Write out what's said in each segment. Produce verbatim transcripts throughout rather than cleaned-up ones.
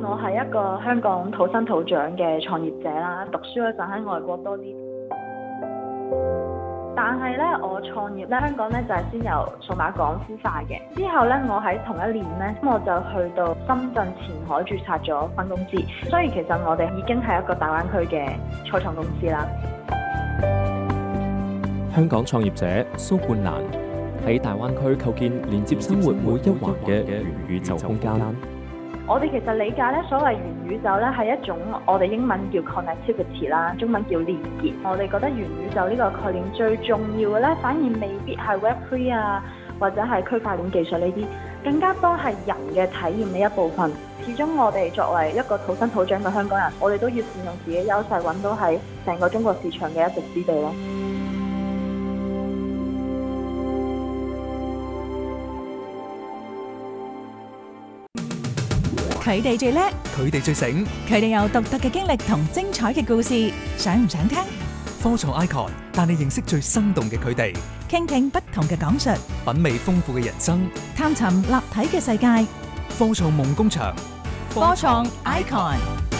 我係一個香港土生土長嘅創業者啦，讀書嗰陣喺外國多啲。但係咧，我創業咧，香港咧就係先由數碼港孵化嘅。之後咧，我喺同一年咧，我就去到深圳前海註冊咗分公司。所以其實我哋已經係一個大灣區嘅初創公司啦。 香港創業者蘇冠蘭喺大灣區構建連接生活每一環嘅元宇宙空間。 我哋其實理解咧，所謂元宇宙咧係一種我哋英文叫 connectivity 啦，中文叫連結。我哋覺得元宇宙呢個概念最重要嘅咧，反而未必係 Web 三 啊，或者係區塊鏈技術呢啲，更加多係人嘅體驗嘅一部分。始終我哋作為一個土生土長嘅香港人，我哋都要善用自己優勢，揾到喺成個中國市場嘅一席之地咯。 佢哋最叻， 佢哋最醒， 佢哋有獨特嘅經歷同精彩嘅故事，想唔想聽？ 科創 icon 帶你認識最生動嘅佢哋， 傾聽不同嘅講述， 品味豐富嘅人生， 探尋立體嘅世界。 科創夢工場， 科創 icon。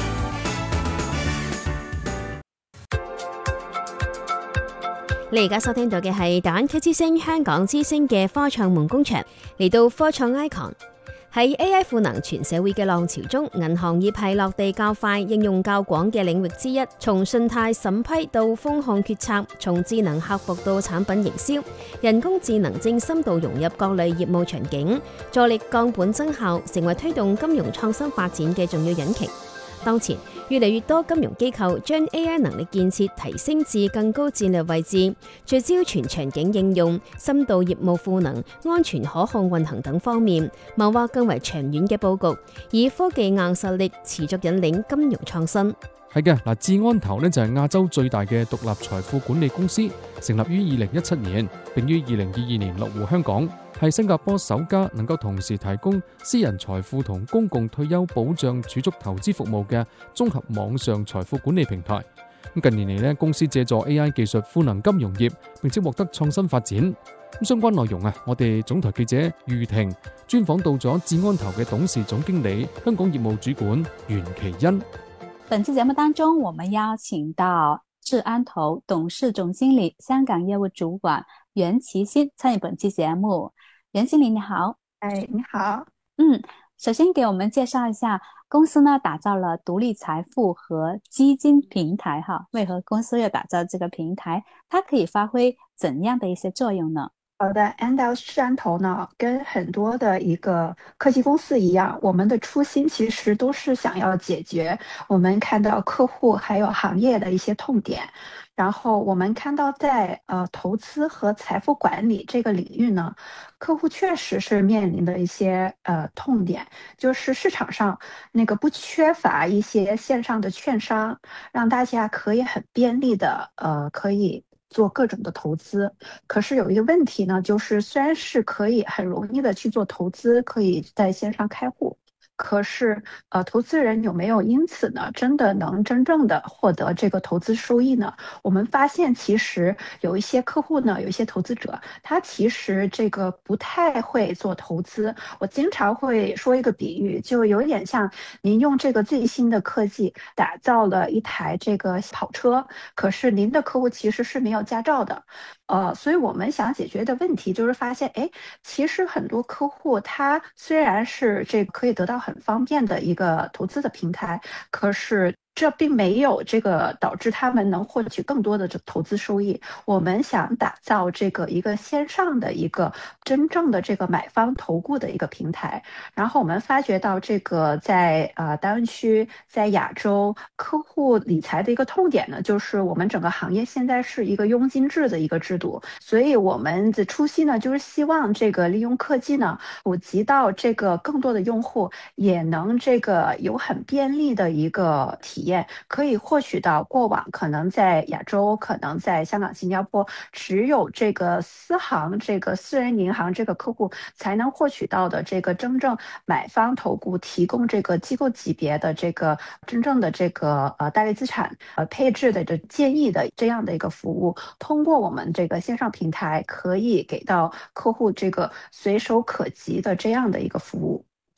你而家收聽到嘅係大灣區之聲、香港之聲嘅科創夢工場，嚟到科創 icon。喺 A I 賦能全社會嘅浪潮中，銀行業係落地較快、應用較廣嘅領域之一。從信貸審批到風控決策，從智能客服到產品營銷，人工智能正深度融入各類業務場景，助力降本增效，成為推動金融創新發展嘅重要引擎。當前越嚟越多金融機構將 A I 能力建設提升至更高戰略位置，聚焦全場景應用、深度業務賦能、安全可控運行等方面，謀劃更為長遠嘅佈局，以科技硬實力持續引領金融創新。 係嘅，嗱，智安投呢就係亞洲最大嘅獨立財富管理公司，成立於二零一七年，並於二零二二年落戶香港，係新加坡首家能夠同時提供私人財富同公共退休保障儲蓄投資服務嘅綜合網上財富管理平台。近年嚟呢，公司借助 A I 技術賦能金融業，並且獲得創新發展。咁相關內容啊，我哋總台記者余婷專訪到咗智安投嘅董事總經理、香港業務主管袁其欣。 本期節目當中，我們邀請到智安投董事總經理、香港業務主管袁其欣參與本期節目。袁經理你好。 哎，你好。 嗯，首先給我們介紹一下公司呢，打造了獨立財富和基金平台哈。為何公司要打造這個平台？它可以發揮怎樣的一些作用呢？ 好的，按照智安投呢，跟很多的一個科技公司一樣，我們的初心其實都是想要解決我們看到客戶還有行業的一些痛點。然後我們看到在呃投資和財富管理這個領域呢，客戶確實是面臨的一些呃痛點，就是市場上那個不缺乏一些線上的券商，讓大家可以很便利的呃可以做各種的投資。可是有一個問題呢，就是雖然是可以很容易的去做投資，可以在線上開戶，可是呃投資人有沒有因此呢真的能真正的獲得這個投資收益呢？我們發現其實有一些客戶呢，有一些投資者，他其實這個不太會做投資。我經常會說一個比喻，就有點像您用這個最新的科技打造了一台這個跑車，可是您的客戶其實是沒有駕照的。呃，所以我們想解決的問題就是發現，哎，其實很多客戶他雖然是這個可以得到很方便的一個投資的平台，可是這並沒有這個導致他們能獲取更多的這投資收益。我們想打造這個一個線上的一個真正的這個買方投顧的一個平台。然後我們發覺到這個在呃大灣區，在亞洲客戶理財的一個痛點呢，就是我們整個行業現在是一個佣金制的一個制度，所以我們的初心呢，就是希望這個利用科技呢，普及到這個更多的用戶也能這個有很便利的一個體驗，可以獲取到過往可能在亞洲，可能在香港、新加坡只有這個私行、這個私人銀行這個客戶才能獲取到的這個真正買方投顧提供這個機構級別的這個真正的這個呃大類資產呃配置的這建議的這樣的一個服務，通過我們這個線上平台可以給到客戶這個隨手可及的這樣的一個服務。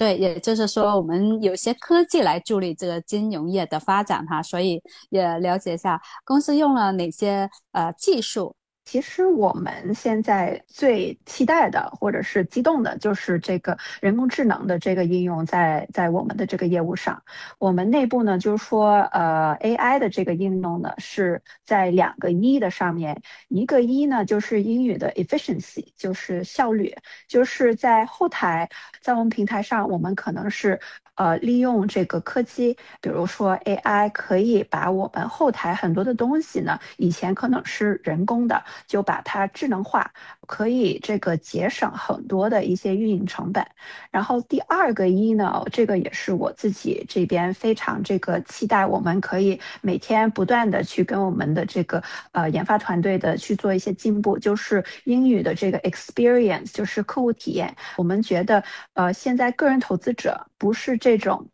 对，也就是说我们有些科技来助力这个金融业的发展哈，所以也了解一下公司用了哪些呃技术。 其实我们现在最期待的或者是激动的就是这个人工智能的这个应用在在我们的这个业务上。我们内部呢就是说呃 A I 的这个应用呢是在两个一的上面，一个一呢就是英语的 efficiency， 就是效率，就是在后台在我们平台上我们可能是呃，利用这个科技，比如说 A I 可以把我们后台很多的东西呢，以前可能是人工的，就把它智能化，可以这个节省很多的一些运营成本。然后第二个一呢，这个也是我自己这边非常这个期待，我们可以每天不断的去跟我们的这个呃研发团队的去做一些进步，就是英语的这个 experience， 就是客户体验。我们觉得呃现在个人投资者不是这种